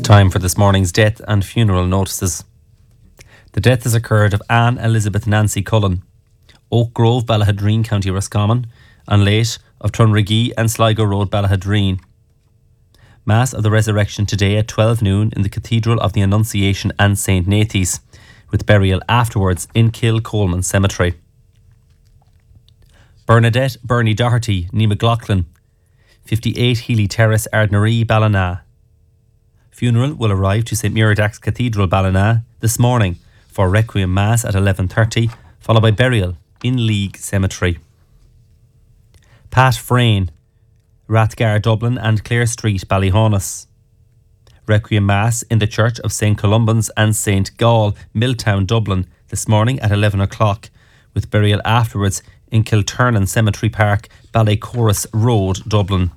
Time for this morning's death and funeral notices. The death has occurred of Anne Elizabeth Nancy Cullen, Oak Grove, Ballahadreen, County Roscommon, and late of Tunrigee and Sligo Road, Ballahadreen. Mass of the Resurrection today at 12 noon in the Cathedral of the Annunciation and St. Nathies, with burial afterwards in Kilcolman Cemetery. Bernadette Bernie Doherty, Nee McLaughlin, 58 Healy Terrace, Ardnaree, Ballina. Funeral will arrive to St. Muradach's Cathedral, Ballina, this morning for Requiem Mass at 11:30, followed by burial in League Cemetery. Pat Frayne, Rathgar, Dublin and Clare Street, Ballyhonus. Requiem Mass in the Church of St. Columban's and St. Gall, Milltown, Dublin, this morning at 11 o'clock, with burial afterwards in Kilturnan Cemetery Park, Ballycorus Road, Dublin.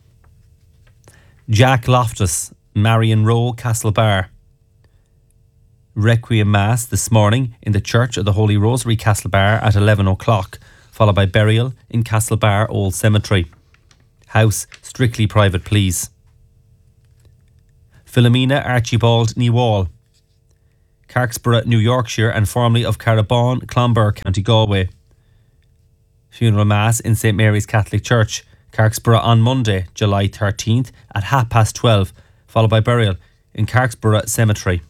Jack Loftus, Marion Row, Castlebar. Requiem Mass this morning in the Church of the Holy Rosary, Castlebar at 11 o'clock, followed by burial in Castlebar Old Cemetery. House strictly private, please. Philomena Archibald Newall, Carricksborough, New Yorkshire, and formerly of Carabawn, Clonbur, County Galway. Funeral Mass in St. Mary's Catholic Church, Carricksborough on Monday, July 13th at 12:30, followed by burial in Carricksborough Cemetery.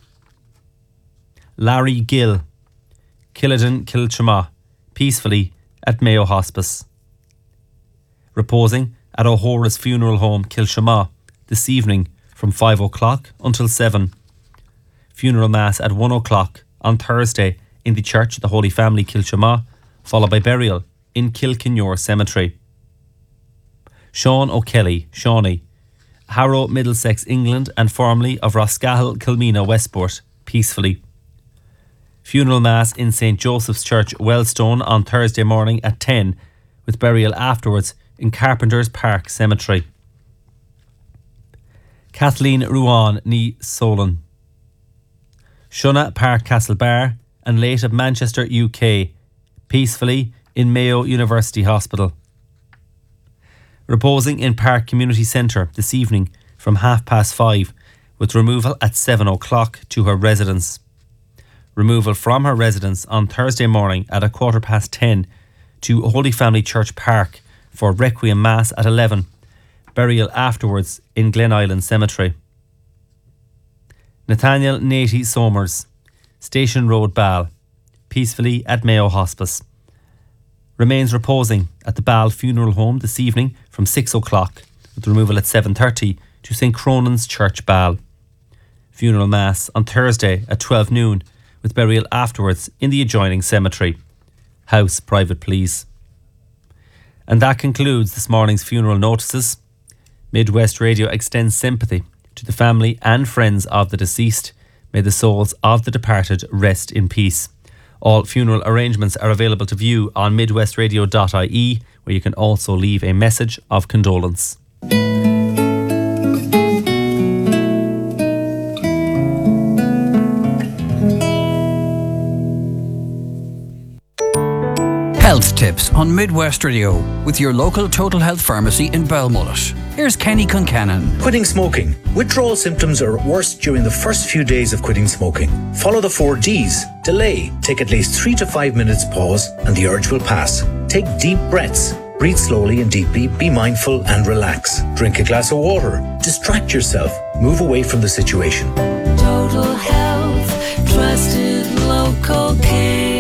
Larry Gill, Killadin, Kilchama, peacefully at Mayo Hospice. Reposing at O'Hora's Funeral Home, Kilchama, this evening from 5 o'clock until 7. Funeral Mass at 1 o'clock on Thursday in the Church of the Holy Family, Kilchama, followed by burial in Kilkenure Cemetery. Sean O'Kelly, Shawnee, Harrow, Middlesex, England, and formerly of Roscahill, Kilmena, Westport, peacefully. Funeral Mass in St. Joseph's Church, Wellstone, on Thursday morning at 10, with burial afterwards in Carpenter's Park Cemetery. Kathleen Ruan, Nee Solon. Shuna Park, Castlebar, and late of Manchester, UK, peacefully in Mayo University Hospital. Reposing in Park Community Centre this evening from 5:30, with removal at 7 o'clock to her residence. Removal from her residence on Thursday morning at 10:15 to Holy Family Church Park for Requiem Mass at 11. Burial afterwards in Glen Island Cemetery. Nathaniel Nady Somers, Station Road, Ball, peacefully at Mayo Hospice. Remains reposing at the Ball Funeral Home this evening from 6 o'clock, with removal at 7:30 to St. Cronan's Church, Ball. Funeral Mass on Thursday at 12 noon, with burial afterwards in the adjoining cemetery. House private, please. And that concludes this morning's funeral notices. Midwest Radio extends sympathy to the family and friends of the deceased. May the souls of the departed rest in peace. All funeral arrangements are available to view on midwestradio.ie, where you can also leave a message of condolence. Health tips on Midwest Radio with your local Total Health Pharmacy in Belmullet. Here's Kenny Concannon. Quitting smoking. Withdrawal symptoms are worst during the first few days of quitting smoking. Follow the 4 Ds. Delay. Take at least 3 to 5 minutes pause and the urge will pass. Take deep breaths. Breathe slowly and deeply. Be mindful and relax. Drink a glass of water. Distract yourself. Move away from the situation. Total Health. Trusted local care.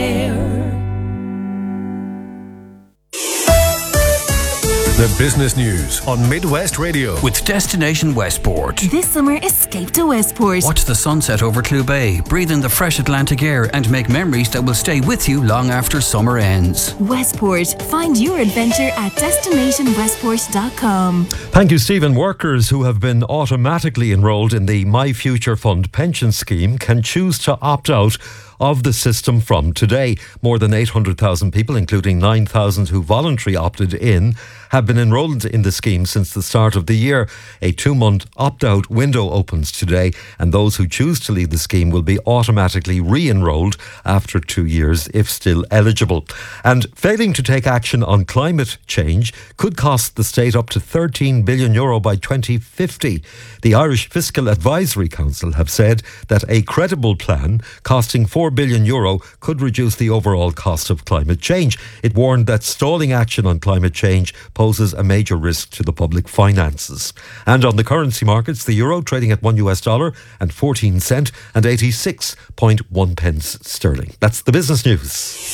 The business news on Midwest Radio with Destination Westport. This summer, escape to Westport. Watch the sunset over Clew Bay, breathe in the fresh Atlantic air and make memories that will stay with you long after summer ends. Westport. Find your adventure at destinationwestport.com. Thank you, Stephen. Workers who have been automatically enrolled in the My Future Fund pension scheme can choose to opt out of the system from today. More than 800,000 people, including 9,000 who voluntarily opted in, have been enrolled in the scheme since the start of the year. A 2-month opt-out window opens today, and those who choose to leave the scheme will be automatically re-enrolled after 2 years if still eligible. And failing to take action on climate change could cost the state up to €13 billion by 2050. The Irish Fiscal Advisory Council have said that a credible plan costing €4 billion could reduce the overall cost of climate change. It warned that stalling action on climate change poses a major risk to the public finances. And on the currency markets, the euro trading at $1 and 14 cent and 86.1 pence sterling. That's the business news.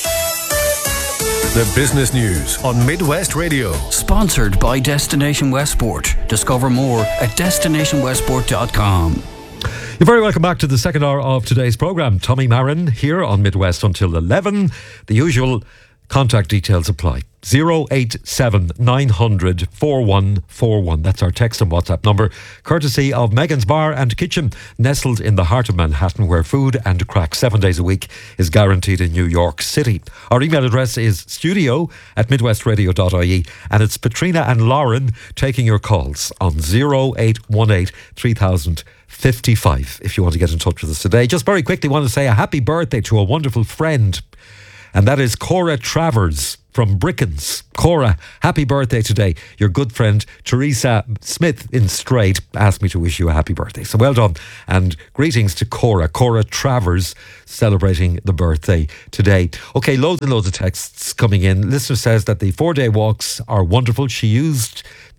The business news on Midwest Radio. Sponsored by Destination Westport. Discover more at destinationwestport.com. You're very welcome back to the second hour of today's programme. Tommy Marin here on Midwest until 11. The usual contact details apply. 087 900 4141. That's our text and WhatsApp number, courtesy of Megan's Bar and Kitchen, nestled in the heart of Manhattan, where food and crack 7 days a week is guaranteed in New York City. Our email address is studio@midwestradio.ie, and it's Patrina and Lauren taking your calls on 0818 3000 55 if you want to get in touch with us today. Just very quickly want to say a happy birthday to a wonderful friend, and that is Cora Travers from Brickens. Cora, happy birthday today. Your good friend Teresa Smith in Strait asked me to wish you a happy birthday. So well done, and greetings to Cora Travers, celebrating the birthday today. Okay, loads and loads of texts coming in. Listener says that the 4-day walks are wonderful. She used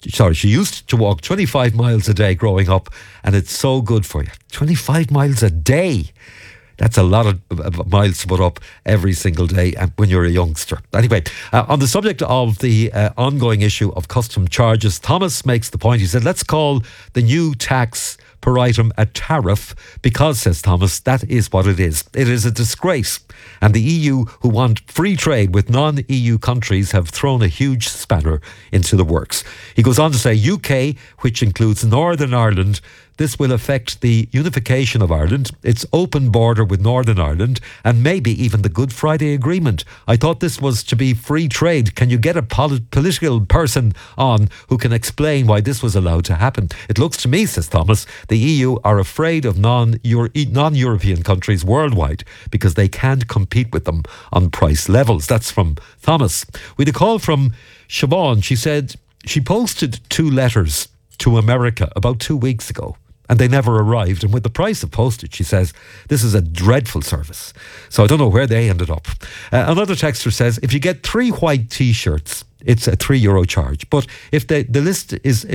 to walk 25 miles a day growing up, and it's so good for you. 25 miles a day. That's a lot of miles to put up every single day when you're a youngster. Anyway, on the subject of the ongoing issue of custom charges, Thomas makes the point. He said, let's call the new tax per item a tariff because, says Thomas, that is what it is. It is a disgrace. And the EU, who want free trade with non-EU countries, have thrown a huge spanner into the works. He goes on to say, UK, which includes Northern Ireland, this will affect the unification of Ireland, its open border with Northern Ireland, and maybe even the Good Friday Agreement. I thought this was to be free trade. Can you get a political person on who can explain why this was allowed to happen? It looks to me, says Thomas, the EU are afraid of non-European countries worldwide because they can't compete with them on price levels. That's from Thomas. We had a call from Siobhan. She said she posted 2 letters to America about 2 weeks ago, and they never arrived. And with the price of postage, she says, this is a dreadful service. So I don't know where they ended up. Another texter says, if you get 3 white T-shirts, it's a €3 charge. But if they list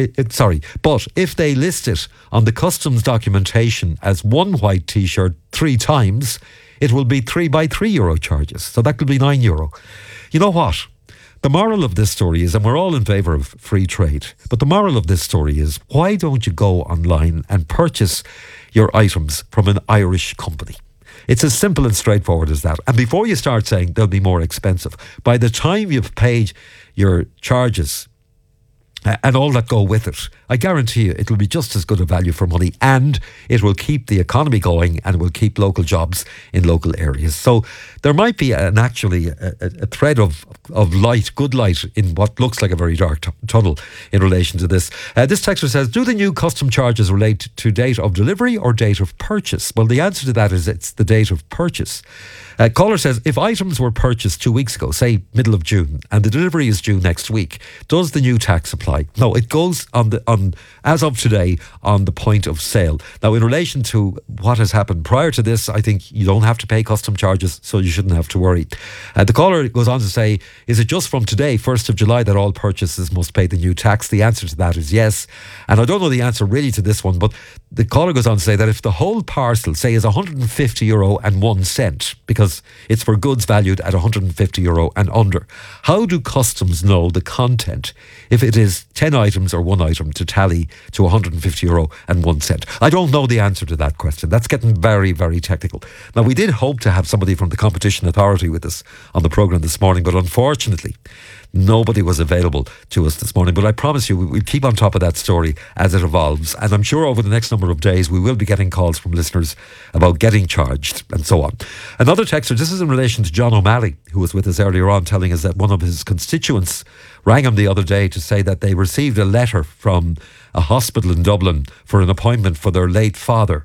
it on the customs documentation as 1 white T-shirt 3 times, it will be 3 by €3 charges. So that could be €9. You know what? The moral of this story is, and we're all in favour of free trade, but the moral of this story is, why don't you go online and purchase your items from an Irish company? It's as simple and straightforward as that. And before you start saying they'll be more expensive, by the time you've paid your charges and all that go with it, I guarantee you it will be just as good a value for money, and it will keep the economy going and will keep local jobs in local areas. So there might be a thread of light, good light, in what looks like a very dark tunnel in relation to this. This texter says, do the new custom charges relate to date of delivery or date of purchase? Well, the answer to that is it's the date of purchase. Caller says, if items were purchased 2 weeks ago, say middle of June, and the delivery is due next week, does the new tax apply? No, it goes on as of today on the point of sale. Now, in relation to what has happened prior to this, I think you don't have to pay custom charges, so you shouldn't have to worry. The caller goes on to say, is it just from today, 1st of July, that all purchases must pay the new tax? The answer to that is yes. And I don't know the answer really to this one, but the caller goes on to say that if the whole parcel, say, is €150 and 1 cent, because it's for goods valued at €150 and under, how do customs know the content if it is 10 items or 1 item to tally to €150 and 1 cent? I don't know the answer to that question. That's getting very, very technical. Now, we did hope to have somebody from the Competition Authority with us on the programme this morning, but unfortunately, Nobody was available to us this morning, but I promise you we'll keep on top of that story as it evolves, and I'm sure over the next number of days we will be getting calls from listeners about getting charged and so on. Another texter, this is in relation to John O'Malley, who was with us earlier on, telling us that one of his constituents rang him the other day to say that they received a letter from a hospital in Dublin for an appointment for their late father.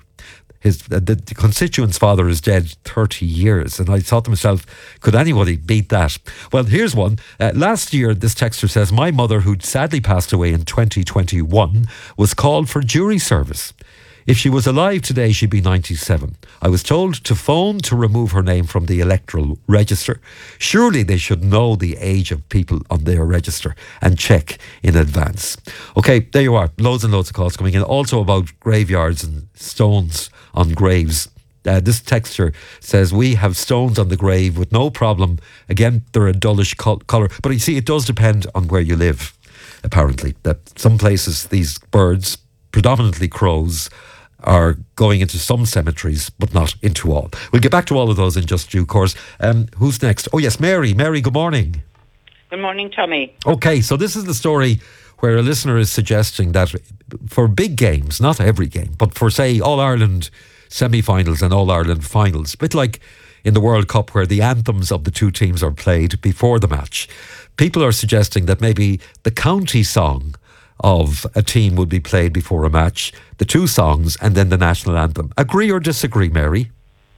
The constituent's father is dead 30 years. And I thought to myself, could anybody beat that? Well, here's one. Last year, this texter says, my mother, who'd sadly passed away in 2021, was called for jury service. If she was alive today, she'd be 97. I was told to phone to remove her name from the electoral register. Surely they should know the age of people on their register and check in advance. Okay, there you are. Loads and loads of calls coming in. Also about graveyards and stones on graves. This texture says, we have stones on the grave with no problem. Again, they're a dullish colour. But you see, it does depend on where you live, apparently. That some places, these birds, predominantly crows, are going into some cemeteries, but not into all. We'll get back to all of those in just due course. Who's next? Oh, yes, Mary. Mary, good morning. Good morning, Tommy. Okay, so this is the story where a listener is suggesting that for big games, not every game, but for, say, All-Ireland semi-finals and All-Ireland finals, a bit like in the World Cup where the anthems of the two teams are played before the match, people are suggesting that maybe the county song of a team would be played before a match, the two songs, and then the national anthem. Agree or disagree, Mary?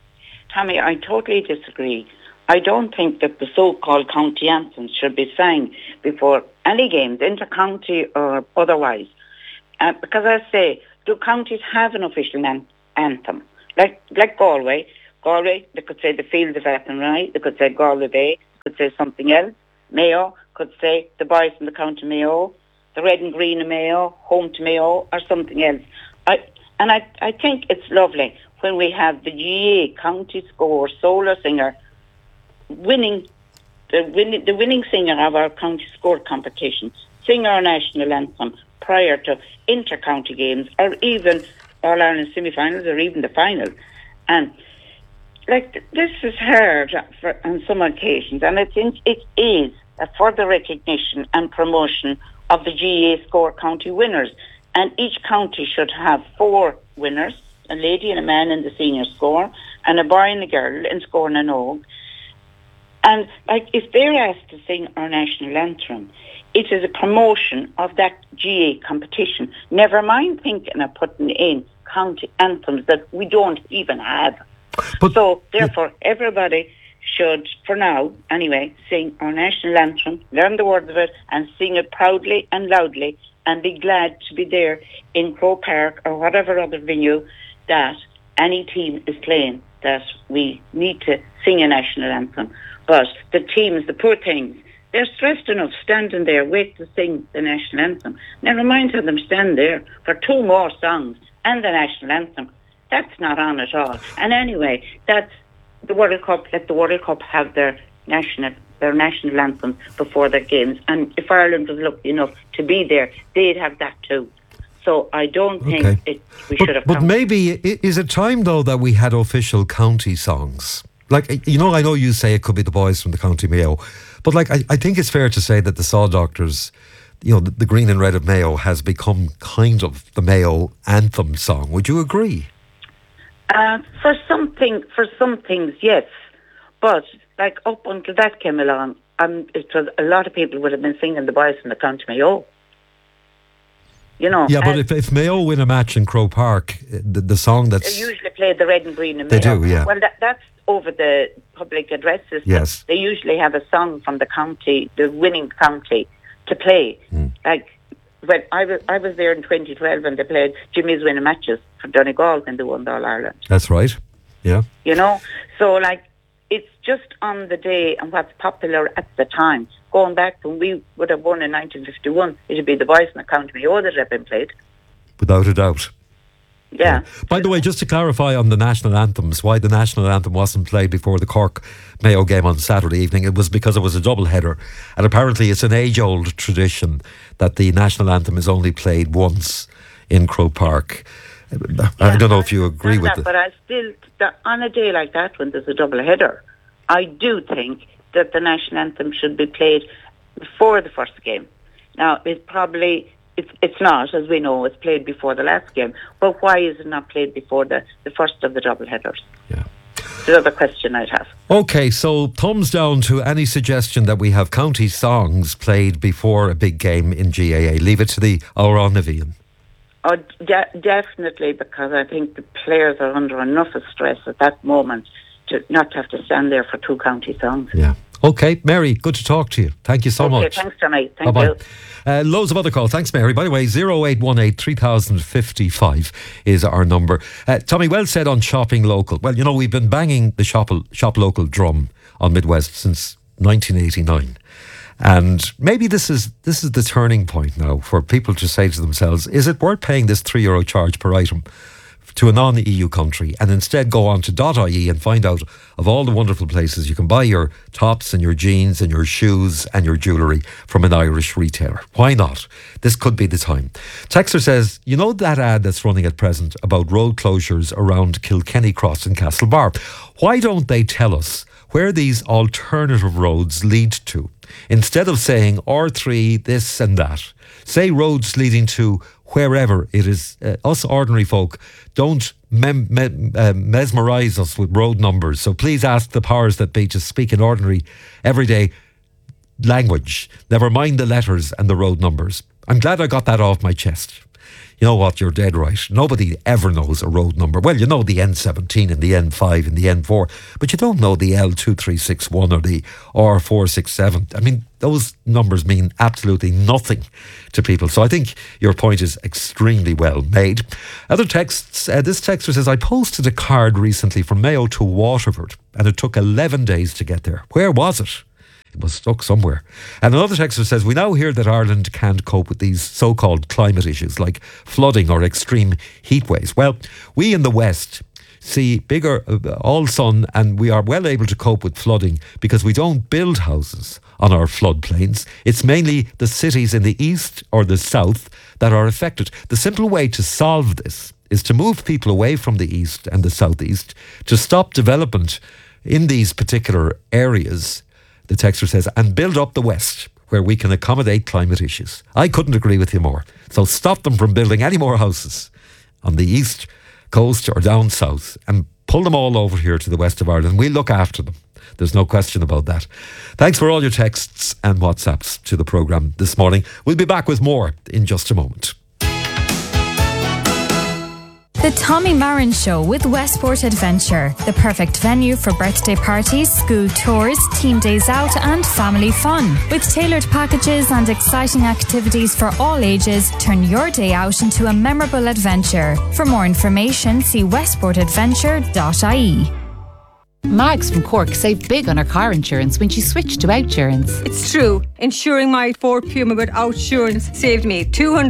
Tommy, I totally disagree. I don't think that the so-called county anthems should be sang before any games, inter-county or otherwise. Because I say, do counties have an official anthem? Like Galway. Galway, they could say the Fields of Athenry, they could say Galway Bay, they could say something else. Mayo could say the boys from the County Mayo, the red and green of Mayo, home to Mayo, or something else. I think it's lovely when we have the GA county score solo singer winning the winning singer of our county score competition, sing our national anthem prior to inter-county games or even All-Ireland semi-finals or even the final. And this is hard on some occasions, and I think it is a further recognition and promotion of the GA score county winners. And each county should have 4 winners, a lady and a man in the senior score, and a boy and a girl in score and oak. And if they're asked to sing our national anthem, it is a promotion of that GA competition. Never mind thinking of putting in county anthems that we don't even have. So therefore, everybody should, for now anyway, sing our national anthem, learn the words of it, and sing it proudly and loudly, and be glad to be there in Croke Park or whatever other venue that any team is playing, that we need to sing a national anthem. But the teams, the poor things, they're stressed enough standing there waiting to sing the national anthem. Never mind having them stand there for 2 more songs and the national anthem. That's not on at all. And anyway, that's the World Cup. Let the World Cup have their national anthems before their games. And if Ireland was lucky enough to be there, they'd have that too. So I don't think we should have. But maybe, is it time though that we had official county songs? I know you say it could be the boys from the County Mayo, but I think it's fair to say that the Saw Doctors, the green and red of Mayo has become kind of the Mayo anthem song. Would you agree? For some things, yes. But up until that came along, it was a lot of people would have been singing the boys from the County Mayo. Yeah, but if Mayo win a match in Croke Park, the song that's... They usually play the red and green of Mayo. They do, yeah. Well, that's over the public address system. Yes. They usually have a song from the county, the winning county, to play. When I was there in 2012 and they played Jimmy's winning matches for Donegal when they won the All-Ireland. That's right, yeah. So it's just on the day and what's popular at the time. Going back when we would have won in 1951, it would be the boys in the County Mayo that had been played. Without a doubt. Yeah. By the way, just to clarify on the national anthems, why the national anthem wasn't played before the Cork Mayo game on Saturday evening, it was because it was a double header, and apparently it's an age-old tradition that the national anthem is only played once in Croke Park. I don't know if you agree with it. But I still, on a day like that when there's a double header, I do think that the national anthem should be played before the first game. Now, it's not, as we know, it's played before the last game. But why is it not played before the first of the double headers? Yeah. The other question I'd have. Okay, so thumbs down to any suggestion that we have county songs played before a big game in GAA. Leave it to the Oran Navian. Oh, definitely, because I think the players are under enough of stress at that moment to not have to stand there for two county songs. Yeah. Okay, Mary, good to talk to you. Thank you so much. Okay, thanks, Tommy. Thank Bye-bye. you. Loads of other calls. Thanks, Mary. By the way, 0818 3055 is our number. Tommy, well said on shopping local. Well, you know, we've been banging the shop local drum on Midwest since 1989. And maybe this is the turning point now for people to say to themselves, is it worth paying this €3 charge per item to a non-EU country and instead go on to .ie and find out of all the wonderful places you can buy your tops and your jeans and your shoes and your jewellery from an Irish retailer? Why not? This could be the time. Texter says, you know that ad that's running at present about road closures around Kilkenny Cross and Castlebar? Why don't they tell us where these alternative roads lead to? Instead of saying R3, this and that, say roads leading to wherever it is. Us ordinary folk don't mesmerise us with road numbers. So please ask the powers that be to speak in ordinary, everyday language. Never mind the letters and the road numbers. I'm glad I got that off my chest. You know what, you're dead right. Nobody ever knows a road number. Well, you know the N17 and the N5 and the N4, but you don't know the L2361 or the R467. I mean, those numbers mean absolutely nothing to people. So I think your point is extremely well made. Other texts, this texter says, I posted a card recently from Mayo to Waterford and it took 11 days to get there. Where was it? It was stuck somewhere. And another texter says, we now hear that Ireland can't cope with these so-called climate issues like flooding or extreme heat waves. Well, we in the West see bigger, all sun, and we are well able to cope with flooding because we don't build houses on our floodplains. It's mainly the cities in the east or the south that are affected. The simple way to solve this is to move people away from the east and the southeast, to stop development in these particular areas, the texter says, and build up the west where we can accommodate climate issues. I couldn't agree with you more. So stop them from building any more houses on the east coast or down south and pull them all over here to the west of Ireland. We'll look after them. There's no question about that. Thanks for all your texts and WhatsApps to the programme this morning. We'll be back with more in just a moment. The Tommy Marin Show with Westport Adventure, the perfect venue for birthday parties, school tours, team days out and family fun. With tailored packages and exciting activities for all ages, turn your day out into a memorable adventure. For more information, see westportadventure.ie. Mags from Cork saved big on her car insurance when she switched to Outsurance. It's true. Insuring my Ford Puma with Outsurance saved me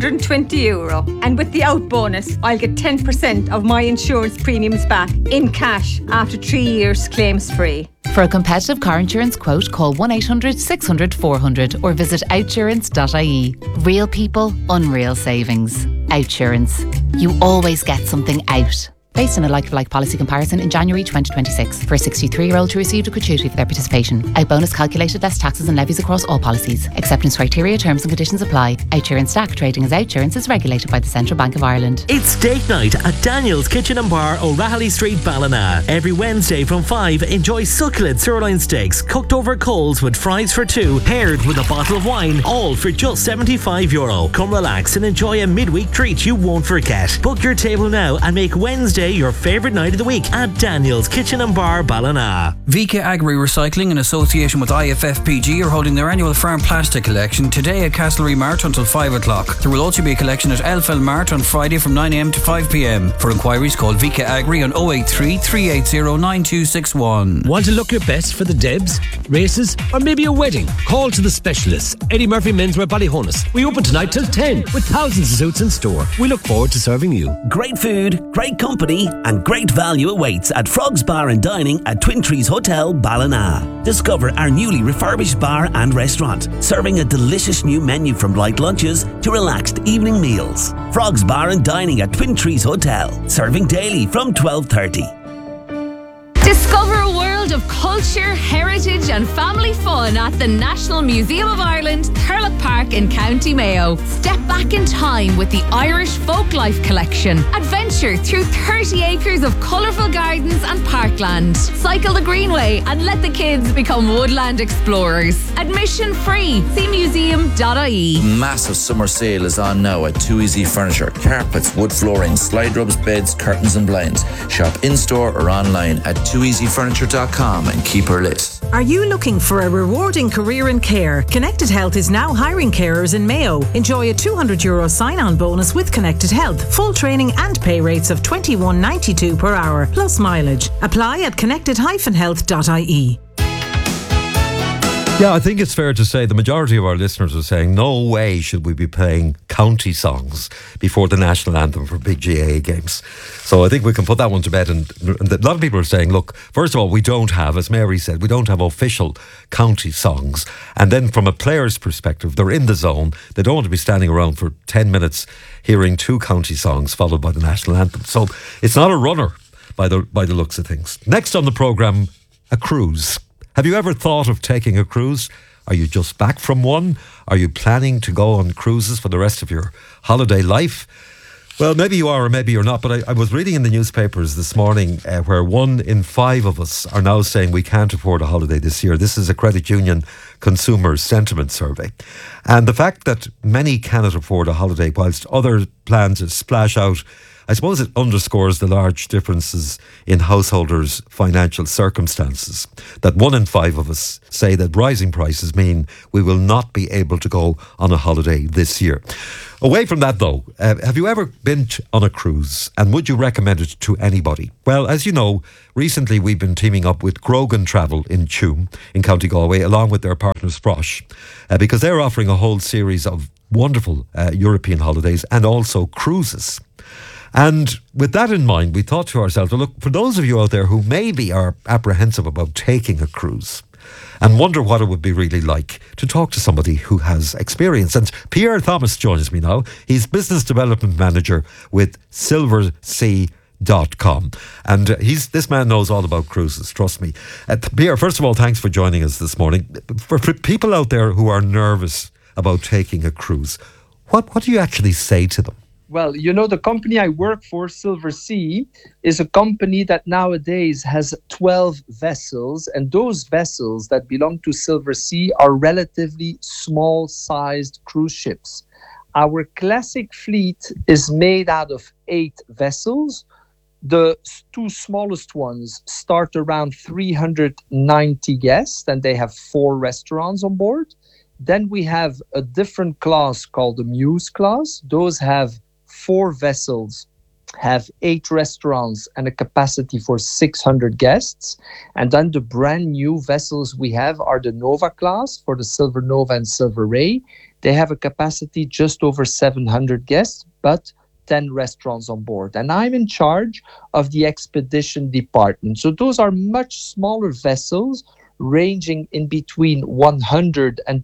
€220. And with the Out bonus, I'll get 10% of my insurance premiums back in cash after 3 years claims free. For a competitive car insurance quote, call 1-800-600-400 or visit outsurance.ie. Real people, unreal savings. Outsurance. You always get something out. Based on a like-for-like policy comparison in January 2026. For a 63-year-old who received a gratuity for their participation. Out bonus calculated less taxes and levies across all policies. Acceptance criteria, terms and conditions apply. Outsurance Stack trading as Outsurance is regulated by the Central Bank of Ireland. It's date night at Daniel's Kitchen and Bar, O'Rahilly Street, Ballina. Every Wednesday from 5, enjoy succulent sirloin steaks cooked over coals with fries for two, paired with a bottle of wine, all for just €75. Come relax and enjoy a midweek treat you won't forget. Book your table now and make Wednesday your favourite night of the week at Daniel's Kitchen and Bar, Ballina. VK Agri Recycling in association with IFFPG are holding their annual farm plastic collection today at Castlereagh Mart until 5 o'clock. There will also be a collection at Elfell Mart on Friday from 9am to 5pm. For inquiries, call VK Agri on 083 380 9261. Want to look your best for the Debs, races, or maybe a wedding? Call to the specialists. Eddie Murphy Menswear Ballyhonus. We open tonight till 10 with thousands of suits in store. We look forward to serving you. Great food, great company and great value awaits at Frog's Bar and Dining at Twin Trees Hotel, Ballina. Discover our newly refurbished bar and restaurant, serving a delicious new menu from light lunches to relaxed evening meals. Frog's Bar and Dining at Twin Trees Hotel, serving daily from 12:30. Discover a world world of culture, heritage and family fun at the National Museum of Ireland, Thurlock Park in County Mayo. Step back in time with the Irish Folklife Collection. Adventure through 30 acres of colourful gardens and parkland. Cycle the Greenway and let the kids become woodland explorers. Admission free. See museum.ie. Massive summer sale is on now at Too Easy Furniture. Carpets, wood flooring, slide rubs, beds, curtains and blinds. Shop in-store or online at toeasyfurniture.com and keep her lit. Are you looking for a rewarding career in care? Connected Health is now hiring carers in Mayo. Enjoy a €200 sign-on bonus with Connected Health. Full training and pay rates of $21.92 per hour, plus mileage. Apply at connected-health.ie. Yeah, I think it's fair to say the majority of our listeners are saying no way should we be playing county songs before the national anthem for big GAA games. So I think we can put that one to bed. And a lot of people are saying, look, first of all, we don't have, as Mary said, we don't have official county songs. And then from a player's perspective, they're in the zone. They don't want to be standing around for 10 minutes hearing two county songs followed by the national anthem. So it's not a runner by the looks of things. Next on the programme, a cruise. Have you ever thought of taking a cruise? Are you just back from one? Are you planning to go on cruises for the rest of your holiday life? Well, maybe you are or maybe you're not, but I was reading in the newspapers this morning where 1 in 5 of us are now saying we can't afford a holiday this year. This is a credit union consumer sentiment survey. And the fact that many cannot afford a holiday whilst other plan to splash out, I suppose it underscores the large differences in householders' financial circumstances. That 1 in 5 of us say that rising prices mean we will not be able to go on a holiday this year. Away from that though, have you ever been on a cruise and would you recommend it to anybody? Well, as you know, recently we've been teaming up with Grogan Travel in Tuam in County Galway along with their partner Sprosh because they're offering a whole series of wonderful European holidays and also cruises. And with that in mind, we thought to ourselves, well, look, for those of you out there who maybe are apprehensive about taking a cruise and wonder what it would be really like, to talk to somebody who has experience. And Pierre Thomas joins me now. He's Business Development Manager with SilverSea.com. And this man knows all about cruises, trust me. Pierre, first of all, thanks for joining us this morning. For people out there who are nervous about taking a cruise, what do you actually say to them? Well, you know, the company I work for, Silver Sea, is a company that nowadays has 12 vessels, and those vessels that belong to Silver Sea are relatively small-sized cruise ships. Our classic fleet is made out of 8 vessels. The 2 smallest ones start around 390 guests, and they have 4 restaurants on board. Then we have a different class called the Muse class. Those have 4 vessels, have 8 restaurants and a capacity for 600 guests. And then the brand new vessels we have are the Nova class for the Silver Nova and Silver Ray. They have a capacity just over 700 guests, but 10 restaurants on board. And I'm in charge of the expedition department. So those are much smaller vessels ranging in between 100 and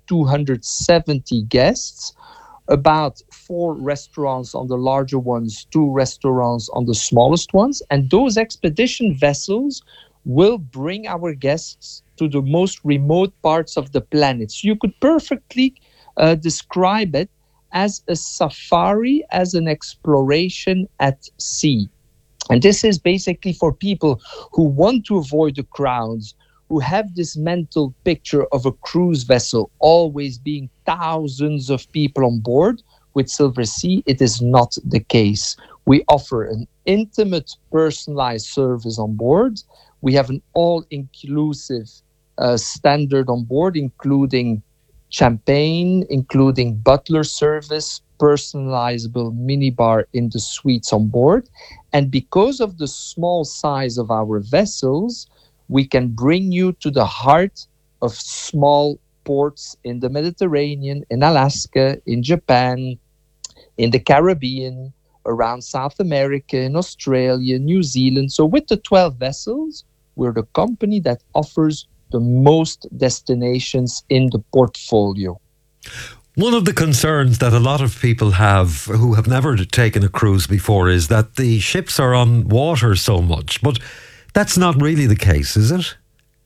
270 guests, about 4 restaurants on the larger ones, 2 restaurants on the smallest ones. And those expedition vessels will bring our guests to the most remote parts of the planet. So you could perfectly describe it as a safari, as an exploration at sea. And this is basically for people who want to avoid the crowds, who have this mental picture of a cruise vessel always being thousands of people on board. With Silver Sea, it is not the case. We offer an intimate, personalized service on board. We have an all-inclusive standard on board, including champagne, including butler service, personalizable minibar in the suites on board. And because of the small size of our vessels, we can bring you to the heart of small ports in the Mediterranean, in Alaska, in Japan, in the Caribbean, around South America, in Australia, New Zealand. So with the 12 vessels, we're the company that offers the most destinations in the portfolio. One of the concerns that a lot of people have who have never taken a cruise before is that the ships are on water so much. But that's not really the case, is it?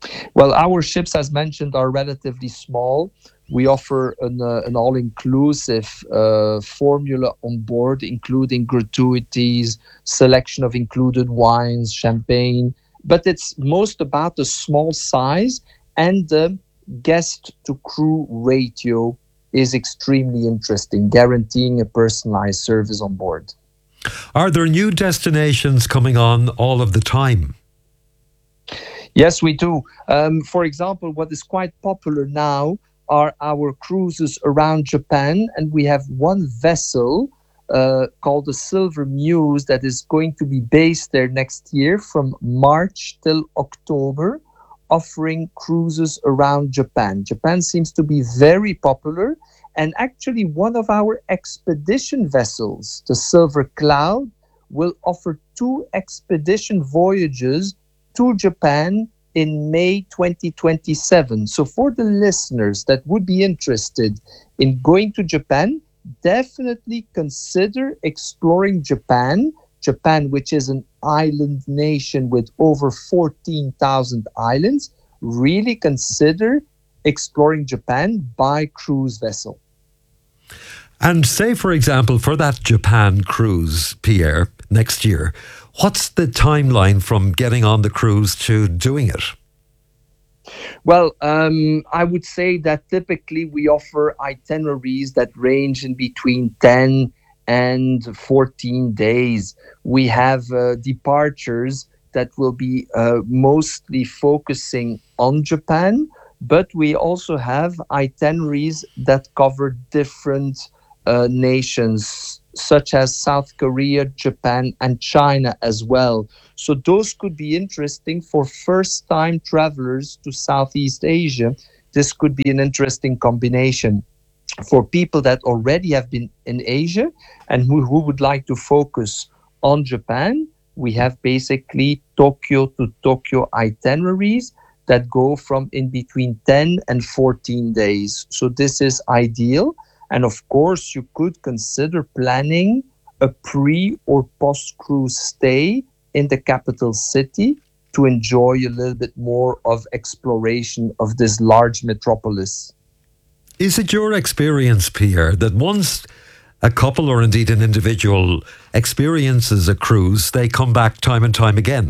Well, our ships, as mentioned, are relatively small. We offer an all-inclusive formula on board, including gratuities, selection of included wines, champagne. But it's most about the small size, and the guest-to-crew ratio is extremely interesting, guaranteeing a personalized service on board. Are there new destinations coming on all of the time? Yes, we do. For example, what is quite popular now are our cruises around Japan, and we have one vessel called the Silver Muse that is going to be based there next year from March till October, offering cruises around Japan. Japan seems to be very popular, and actually one of our expedition vessels, the Silver Cloud, will offer 2 expedition voyages to Japan in May 2027. So for the listeners that would be interested in going to Japan, definitely consider exploring Japan. Japan, which is an island nation with over 14,000 islands, really consider exploring Japan by cruise vessel. And say, for example, for that Japan cruise, Pierre, next year, what's the timeline from getting on the cruise to doing it? Well, I would say that typically we offer itineraries that range in between 10 and 14 days. We have departures that will be mostly focusing on Japan, but we also have itineraries that cover different nations, such as South Korea, Japan, and China as well. So those could be interesting for first-time travelers to Southeast Asia. This could be an interesting combination. For people that already have been in Asia and who would like to focus on Japan, we have basically Tokyo to Tokyo itineraries that go from in between 10 and 14 days. So this is ideal. And of course, you could consider planning a pre or post-cruise stay in the capital city to enjoy a little bit more of exploration of this large metropolis. Is it your experience, Pierre, that once a couple or indeed an individual experiences a cruise, they come back time and time again?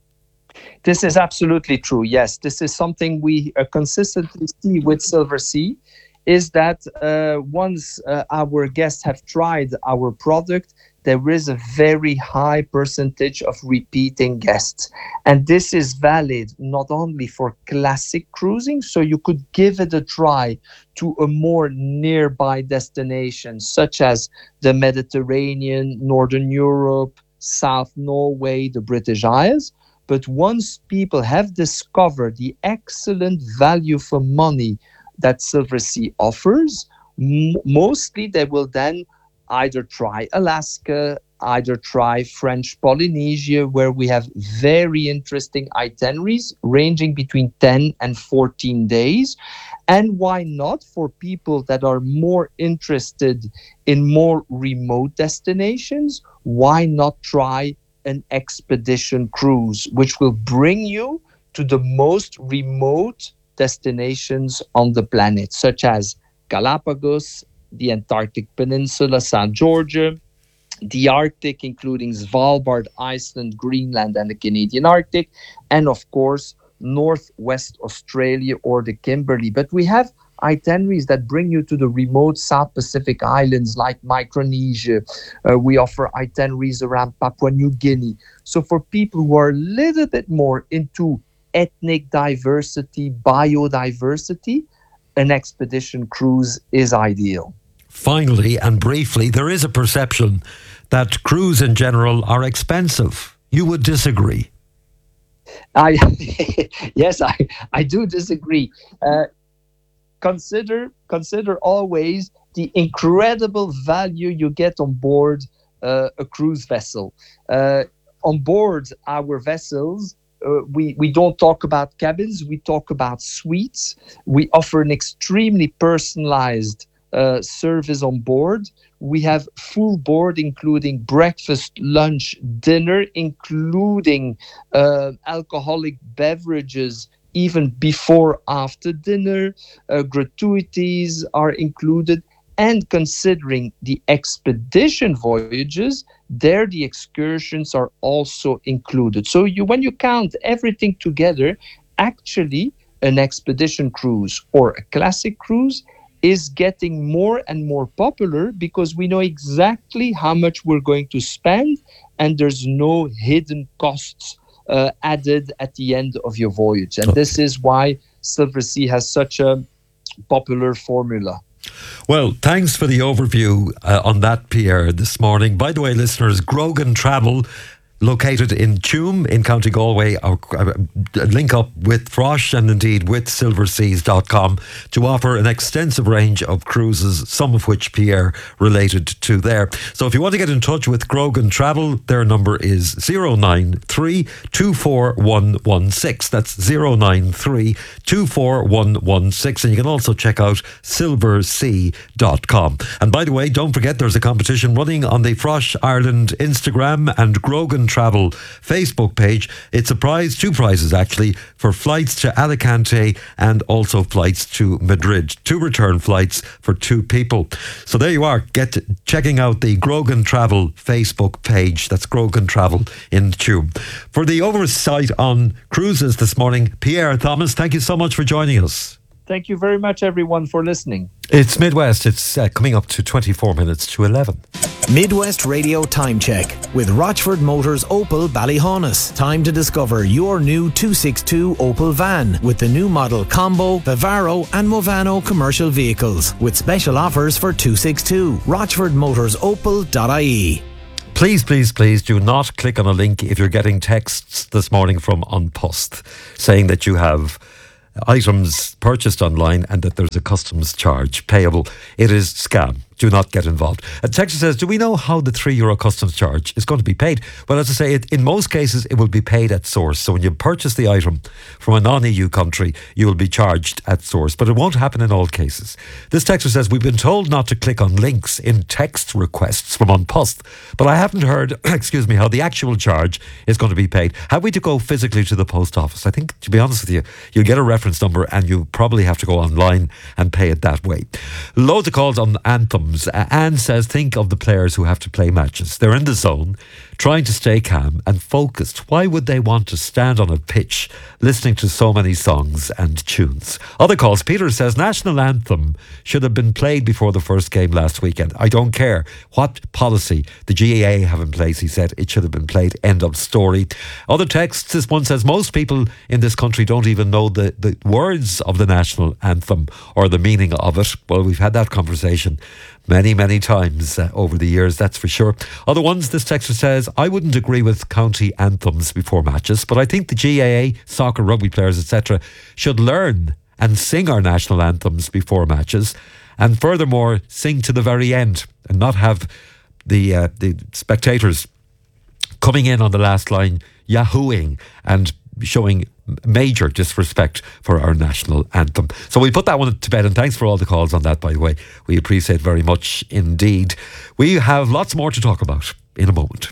This is absolutely true, yes. This is something we consistently see with Silver Sea, is that once our guests have tried our product, there is a very high percentage of repeating guests. And this is valid not only for classic cruising, so you could give it a try to a more nearby destination, such as the Mediterranean, Northern Europe, South Norway, the British Isles. But once people have discovered the excellent value for money that Silver Sea offers, mostly they will then either try Alaska, either try French Polynesia, where we have very interesting itineraries ranging between 10 and 14 days. And why not, for people that are more interested in more remote destinations, why not try an expedition cruise, which will bring you to the most remote destinations on the planet, such as Galapagos, the Antarctic Peninsula, St. George, the Arctic, including Svalbard, Iceland, Greenland, and the Canadian Arctic, and of course, Northwest Australia or the Kimberley. But we have itineraries that bring you to the remote South Pacific islands like Micronesia. We offer itineraries around Papua New Guinea. So for people who are a little bit more into ethnic diversity, biodiversity, an expedition cruise is ideal. Finally and briefly, there is a perception that cruise in general are expensive. You would disagree? Yes, I do disagree. Consider always the incredible value you get on board a cruise vessel. On board our vessels, we don't talk about cabins, we talk about suites. We offer an extremely personalized service on board. We have full board, including breakfast, lunch, dinner, including alcoholic beverages even before, after dinner. Gratuities are included. And considering the expedition voyages, there the excursions are also included. So when you count everything together, actually an expedition cruise or a classic cruise is getting more and more popular because we know exactly how much we're going to spend, and there's no hidden costs added at the end of your voyage. And this is why Silversea has such a popular formula. Well, thanks for the overview on that, Pierre, this morning. By the way, listeners, Grogan Travel, located in Tuam in County Galway, link up with Frosh and indeed with silverseas.com to offer an extensive range of cruises, some of which Pierre related to there. So if you want to get in touch with Grogan Travel, their number is 093 24116. That's 093 24116. And you can also check out silversea.com. And by the way, don't forget there's a competition running on the Frosh Ireland Instagram and Grogan Travel Facebook page. It's a prize, two prizes actually, for flights to Alicante and also flights to Madrid. 2 return flights for 2 people. So there you are. Checking out the Grogan Travel Facebook page. That's Grogan Travel in Tuam. For the oversight on cruises this morning, Pierre Thomas, thank you so much for joining us. Thank you very much, everyone, for listening. It's Midwest. It's coming up to 24 minutes to 11. Midwest Radio Time Check with Rochford Motors Opel Ballyhonus. Time to discover your new 262 Opel van with the new model Combo, Vivaro and Movano commercial vehicles with special offers for 262. RochfordMotorsOpel.ie. Please, please, please do not click on a link if you're getting texts this morning from An Post saying that you have items purchased online and that there's a customs charge payable. It is scam. Do not get involved. A texter says, do we know how the €3 customs charge is going to be paid? Well, as I say, in most cases, it will be paid at source. So when you purchase the item from a non-EU country, you will be charged at source. But it won't happen in all cases. This texter says, we've been told not to click on links in text requests from An Post, but I haven't heard, excuse me, how the actual charge is going to be paid. Have we to go physically to the post office? I think, to be honest with you, you'll get a reference number and you probably have to go online and pay it that way. Loads of calls on anthems. Anne says, think of the players who have to play matches. They're in the zone, trying to stay calm and focused. Why would they want to stand on a pitch listening to so many songs and tunes? Other calls. Peter says, national anthem should have been played before the first game last weekend. I don't care what policy the GAA have in place. He said it should have been played. End of story. Other texts. This one says, most people in this country don't even know the words of the national anthem or the meaning of it. Well, we've had that conversation many, many times over the years, that's for sure. Other ones, this texter says, I wouldn't agree with county anthems before matches, but I think the GAA, soccer, rugby players, etc., should learn and sing our national anthems before matches, and furthermore, sing to the very end and not have the spectators coming in on the last line, yahooing and showing major disrespect for our national anthem. So we put that one to bed, and thanks for all the calls on that, by the way. We appreciate very much indeed. We have lots more to talk about in a moment.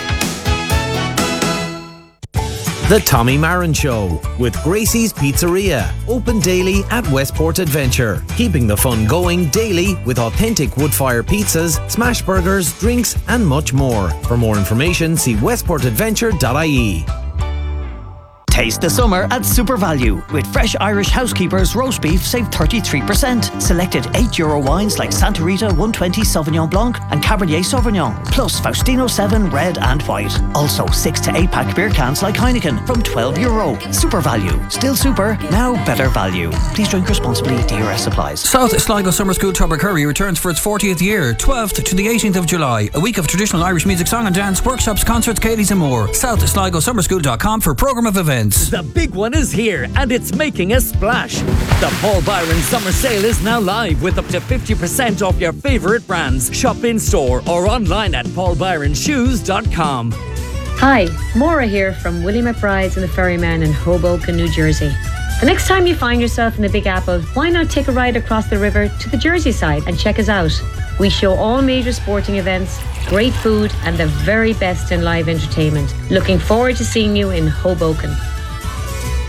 The Tommy Marin Show with Gracie's Pizzeria. Open daily at Westport Adventure. Keeping the fun going daily with authentic wood-fire pizzas, smash burgers, drinks and much more. For more information, see westportadventure.ie. Taste the summer at Super Value. With fresh Irish Housekeepers roast beef, save 33%. Selected €8 wines like Santa Rita 120 Sauvignon Blanc and Cabernet Sauvignon, plus Faustino 7 red and white. Also 6 to 8 pack beer cans like Heineken from €12. Super Value. Still super, now better value. Please drink responsibly. DRS applies. South Sligo Summer School Tubbercurry returns for its 40th year, 12th to the 18th of July. A week of traditional Irish music, song and dance, workshops, concerts, Katie's and more. SouthSligoSummerSchool.com for programme of events. The big one is here and it's making a splash. The Paul Byron Summer Sale is now live with up to 50% off your favourite brands. Shop in store or online at paulbyronshoes.com. Hi, Maura here from Willie McBride's and the Ferryman in Hoboken, New Jersey. The next time you find yourself in the Big Apple, why not take a ride across the river to the Jersey side and check us out? We show all major sporting events, great food and the very best in live entertainment. Looking forward to seeing you in Hoboken.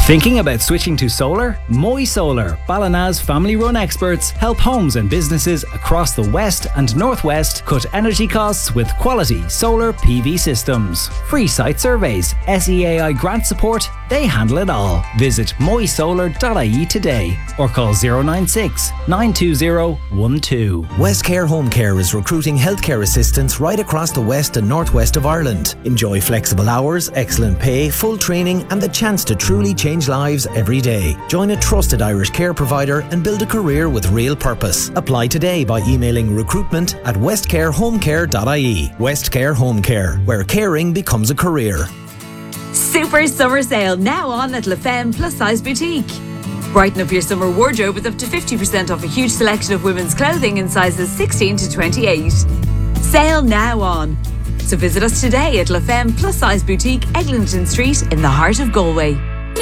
Thinking about switching to solar? Moy Solar, Ballina's family-run experts, help homes and businesses across the west and northwest cut energy costs with quality solar PV systems. Free site surveys, SEAI grant support, they handle it all. Visit moysolar.ie today or call 096 920 12. West Care Home Care is recruiting healthcare assistants right across the west and northwest of Ireland. Enjoy flexible hours, excellent pay, full training and the chance to truly change lives every day. Join a trusted Irish care provider and build a career with real purpose. Apply today by emailing recruitment@westcarehomecare.ie. West Care Home Care, where caring becomes a career. Super summer sale now on at La Femme Plus Size Boutique. Brighten up your summer wardrobe with up to 50% off a huge selection of women's clothing in sizes 16 to 28. Sale now on. So visit us today at La Femme Plus Size Boutique, Eglinton Street in the heart of Galway.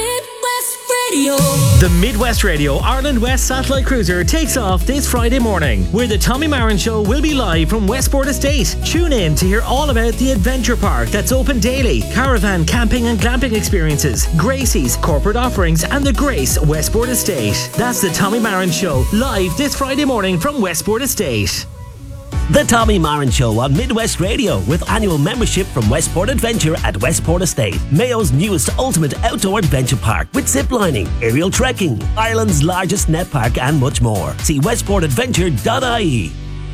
The Midwest Radio Ireland West Satellite Cruiser takes off this Friday morning, where the Tommy Marin Show will be live from Westport Estate. Tune in to hear all about the adventure park that's open daily, caravan, camping and glamping experiences, Gracie's, corporate offerings and the Grace Westport Estate. That's the Tommy Marin Show, live this Friday morning from Westport Estate. The Tommy Marin Show on Midwest Radio, with annual membership from Westport Adventure at Westport Estate, Mayo's newest ultimate outdoor adventure park with ziplining, aerial trekking, Ireland's largest net park and much more. See westportadventure.ie.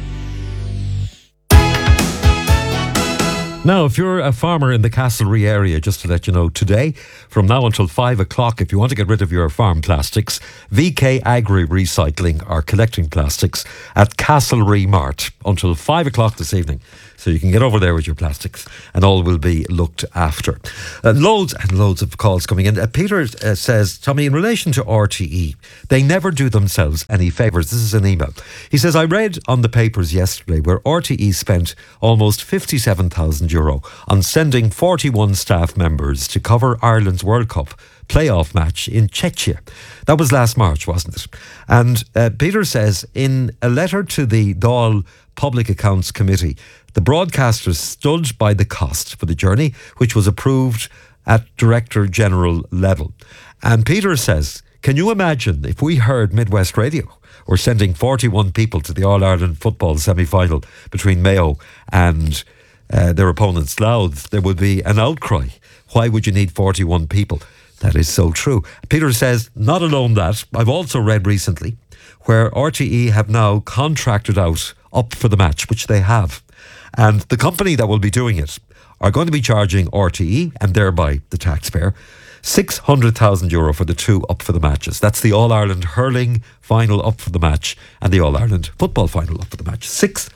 Now, if you're a farmer in the Castlereagh area, just to let you know, today, from now until 5 o'clock, if you want to get rid of your farm plastics, VK Agri Recycling are collecting plastics at Castlereagh Mart until 5 o'clock this evening. So you can get over there with your plastics and all will be looked after. Loads and loads of calls coming in. Peter says, Tommy, in relation to RTE, they never do themselves any favours. This is an email. He says, I read on the papers yesterday where RTE spent almost €57,000 on sending 41 staff members to cover Ireland's World Cup playoff match in Czechia. That was last March, wasn't it? And Peter says, in a letter to the Dáil Public Accounts Committee, the broadcasters stood by the cost for the journey, which was approved at Director General level. And Peter says, can you imagine if we heard Midwest Radio were sending 41 people to the All-Ireland football semi-final between Mayo and their opponents, Louth, there would be an outcry. Why would you need 41 people? That is so true. Peter says, not alone that, I've also read recently where RTE have now contracted out Up for the Match, which they have. And the company that will be doing it are going to be charging RTE, and thereby the taxpayer, €600,000 for the two Up for the Matches. That's the All-Ireland hurling final Up for the Match and the All-Ireland football final Up for the Match.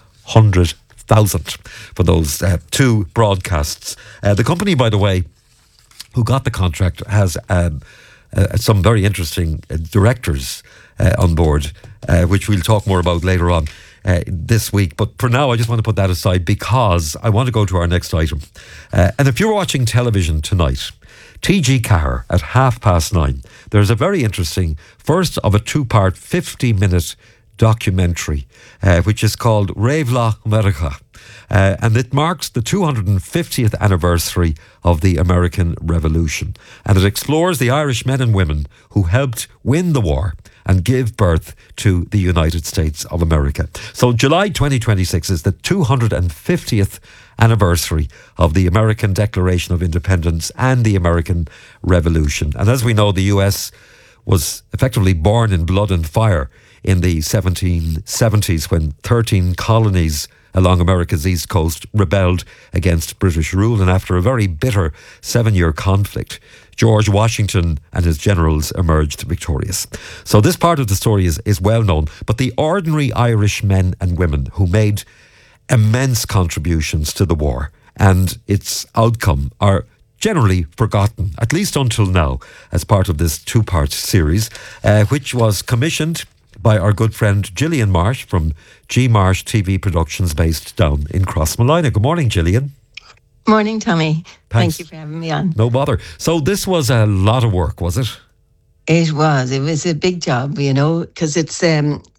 600,000 for those two broadcasts. The company, by the way, who got the contract has some very interesting directors on board, which we'll talk more about later on this week. But for now, I just want to put that aside because I want to go to our next item. And if you're watching television tonight, TG Ceathair at 9:30, there's a very interesting first of a two-part 50-minute documentary, which is called Réabhlach America. And it marks the 250th anniversary of the American Revolution. And it explores the Irish men and women who helped win the war and give birth to the United States of America. So July 2026 is the 250th anniversary of the American Declaration of Independence and the American Revolution. And as we know, the US was effectively born in blood and fire in the 1770s when 13 colonies along America's east coast rebelled against British rule, and after a very bitter 7-year conflict, George Washington and his generals emerged victorious. So this part of the story is well known, but the ordinary Irish men and women who made immense contributions to the war and its outcome are generally forgotten, at least until now, as part of this two-part series, which was commissioned by our good friend Gillian Marsh from G Marsh TV Productions based down in Crossmolina. Good morning, Gillian. Morning, Tommy. Thanks. Thank you for having me on. No bother. So this was a lot of work, was it? It was. It was a big job, you know, because it's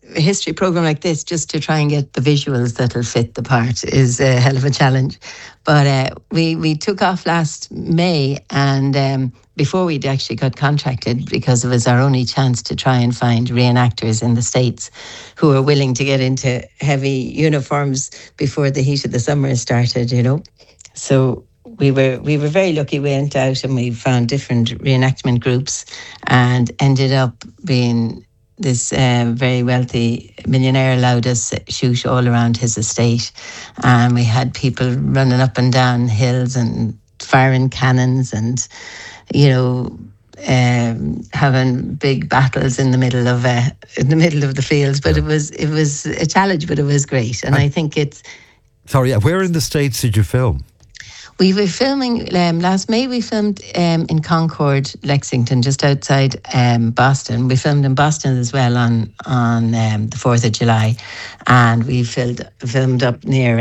a history program like this, just to try and get the visuals that'll fit the part, is a hell of a challenge. But we took off last May, and before we'd actually got contracted, because it was our only chance to try and find reenactors in the States who were willing to get into heavy uniforms before the heat of the summer started, you know. So we were very lucky. We went out and we found different reenactment groups and ended up being this very wealthy millionaire allowed us shoot all around his estate. And we had people running up and down hills and firing cannons and, you know, having big battles in the middle of the fields. But it was a challenge, but it was great. And I think it's... Sorry, where in the States did you film? We were filming last May. We filmed in Concord, Lexington, just outside Boston. We filmed in Boston as well on the 4th of July, and we filmed up near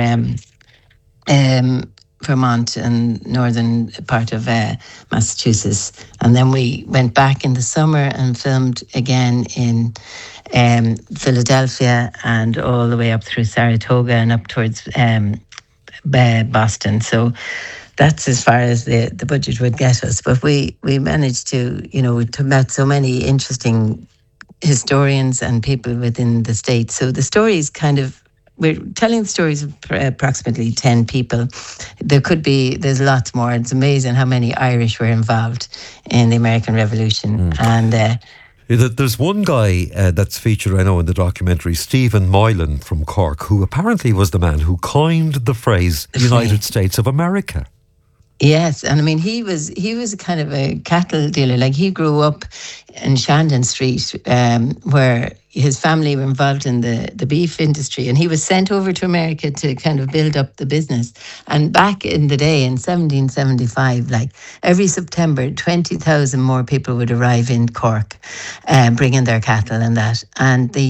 Vermont and northern part of Massachusetts. And then we went back in the summer and filmed again in Philadelphia and all the way up through Saratoga and up towards Boston. So that's as far as the budget would get us. But we managed to, you know, we met so many interesting historians and people within the States. So the stories we're telling the stories of approximately 10 people. There's lots more. It's amazing how many Irish were involved in the American Revolution. And there's one guy that's featured, I know, in the documentary, Stephen Moylan from Cork, who apparently was the man who coined the phrase United States of America. Yes, and I mean he was a kind of a cattle dealer. Like, he grew up in Shandon Street, where his family were involved in the beef industry, and he was sent over to America to kind of build up the business. And back in the day, in 1775, like every September, 20,000 more people would arrive in Cork, bringing their cattle and that. And the